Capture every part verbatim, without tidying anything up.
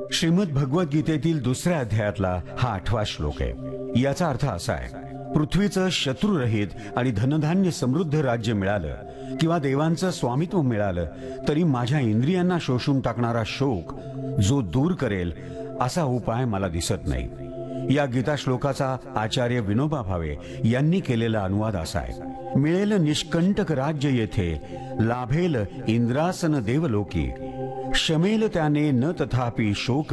श्रीमद भगवद्गीतेतील दुसऱ्या अध्यायातला हा आठवा श्लोक आहे। याचा अर्थ असा आहे, पृथ्वीचं शत्रुरहित आणि धनधान्य समृद्ध राज्य मिळालं किंवा देवांचं स्वामित्व मिळालं तरी माझ्या इंद्रियांना शोषून टाकणारा शोक जो दूर करेल असा उपाय मला दिसत नाही। या गीता श्लोकाचा आचार्य विनोबा भावे यांनी केलेला अनुवाद असा आहे, मिळेल निष्कंटक राज्य येथे, लाभेल इंद्रासन देवलोकी, शमेल त्याने न तथापि शोक,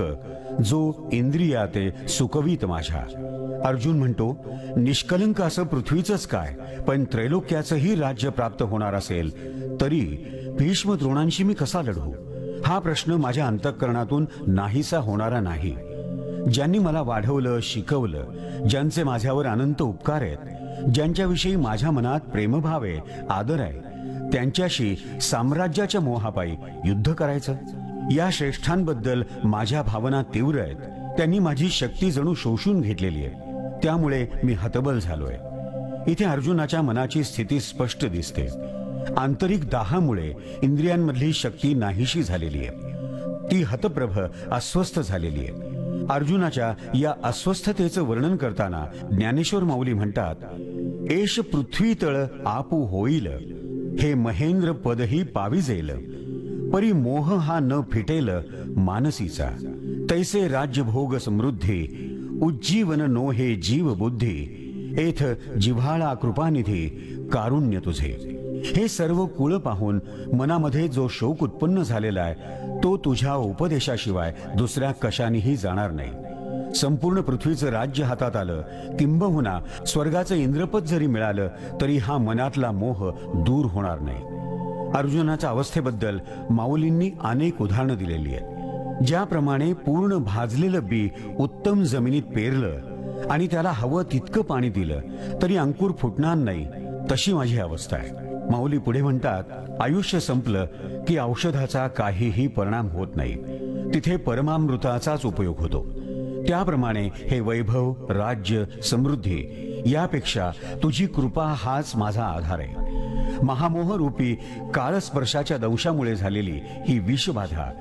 जो इंद्रियाते सुखवीत माझ्या। अर्जुन म्हणतो, निष्कलंक असं पृथ्वीचंच काय, पण त्रैलोक्याचंही राज्य प्राप्त होणार असेल तरी भीष्म द्रोणांशी मी कसा लढू? हा प्रश्न माझ्या अंतःकरणातून नाहीसा होणारा नाही। ज्यांनी मला वाढवलं, शिकवलं, ज्यांचे माझ्यावर अनंत उपकार आहेत, ज्यांच्याविषयी माझ्या मनात प्रेमभाव आहे, आदर आहे, त्यांच्याशी साम्राज्याच्या मोहापायी युद्ध करायचं? या श्रेष्ठांबद्दल माझ्या भावना तीव्र आहेत। त्यांनी माझी शक्ती जणू शोषून घेतलेली आहे, त्यामुळे मी हतबल झालोय। इथे अर्जुनाच्या मनाची स्थिती स्पष्ट दिसते। आंतरिक दाहामुळे इंद्रियांमधली शक्ती नाहीशी झालेली आहे, ती हतप्रभ अस्वस्थ झालेली आहे। अर्जुनाच्या या अस्वस्थतेचं वर्णन करताना ज्ञानेश्वर माऊली म्हणतात, एष पृथ्वी तळ आपू होईल, हे महेंद्र पदही पाविजेल, परी मोह हा न फिटेल मानसीचा, तैसे राज्यभोग समृद्धी, उज्जीवन नो हे जीव बुद्धी, एथ जिव्हाळा कृपानिधी कारुण्य तुझे। हे सर्व कुळ पाहून मनामध्ये जो शोक उत्पन्न झालेला आहे तो तुझ्या उपदेशाशिवाय दुसऱ्या कशानेही जाणार नाही। संपूर्ण पृथ्वीचं राज्य हातात आलं, किंबहुना स्वर्गाचं इंद्रपद जरी मिळालं तरी हा मनातला मोह दूर होणार नाही। अर्जुनाच्या अवस्थेबद्दल माऊलींनी अनेक उदाहरणं दिलेली आहेत। ज्याप्रमाणे पूर्ण भाजलेलं बी उत्तम जमिनीत पेरलं आणि त्याला हवं तितकं पाणी दिलं तरी अंकुर फुटणार नाही, तशी माझी अवस्था आहे। माऊली पुढे म्हणतात, आयुष्य संपलं की औषधाचा काहीही परिणाम होत नाही, तिथे परमामृताचाच उपयोग होतो। त्याप्रमाणे हे वैभव, राज्य, समृद्धी यापेक्षा तुझी कृपा हाच माझा आधार आहे। महामोह रूपी काळस्पर्शाच्या दंशामुळे झालेली ही विषबाधा